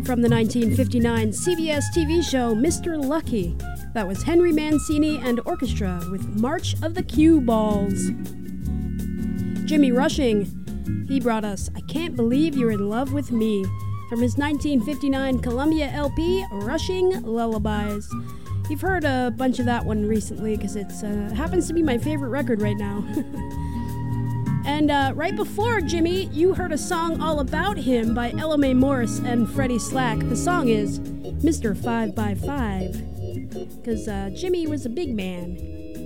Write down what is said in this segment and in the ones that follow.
From the 1959 CBS TV show Mr. Lucky, that was Henry Mancini and Orchestra with March of the Cue Balls. Jimmy Rushing, he brought us I Can't Believe You're in Love with Me from his 1959 Columbia LP, Rushing Lullabies. You've heard a bunch of that one recently because it happens to be my favorite record right now. And right before Jimmy, you heard a song all about him by Ella Mae Morris and Freddie Slack. The song is Mr. 5x5, because Jimmy was a big man.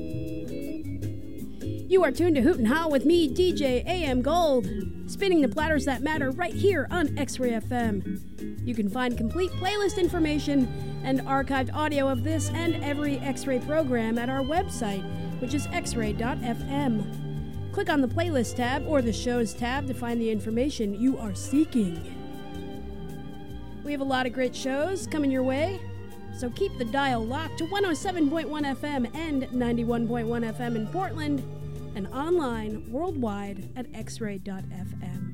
You are tuned to Hoot and Howl with me, DJ AM Gold, spinning the platters that matter right here on X-Ray FM. You can find complete playlist information and archived audio of this and every X-Ray program at our website, which is xray.fm. Click on the playlist tab or the shows tab to find the information you are seeking. We have a lot of great shows coming your way, so keep the dial locked to 107.1 FM and 91.1 FM in Portland and online worldwide at xray.fm.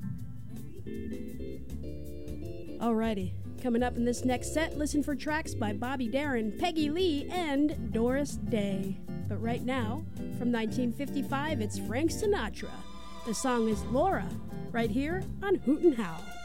Alrighty, coming up in this next set, listen for tracks by Bobby Darin, Peggy Lee, and Doris Day. But right now, from 1955, it's Frank Sinatra. The song is Laura, right here on Hoot and Howl.